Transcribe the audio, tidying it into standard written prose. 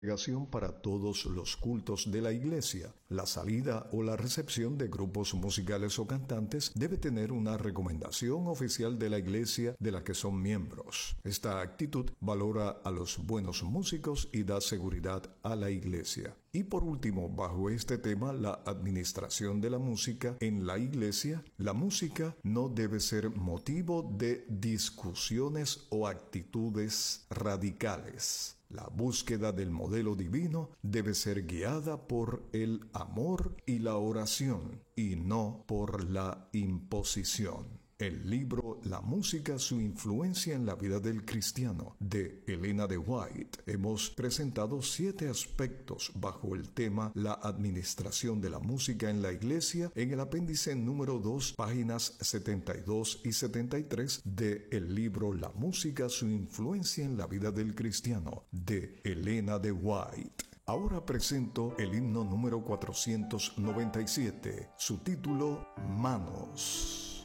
Congregación para todos los cultos de la iglesia. La salida o la recepción de grupos musicales o cantantes debe tener una recomendación oficial de la iglesia de la que son miembros. Esta actitud valora a los buenos músicos y da seguridad a la iglesia. Y por último, bajo este tema, la administración de la música en la iglesia, la música no debe ser motivo de discusiones o actitudes radicales. La búsqueda del modelo divino debe ser guiada por el amor y la oración, y no por la imposición. El libro La música, su influencia en la vida del cristiano, de Elena de White. Hemos presentado 7 aspectos bajo el tema La administración de la música en la iglesia en el apéndice número 2, páginas 72 y 73 de el libro La música, su influencia en la vida del cristiano, de Elena de White. Ahora presento el himno número 497, su título Manos.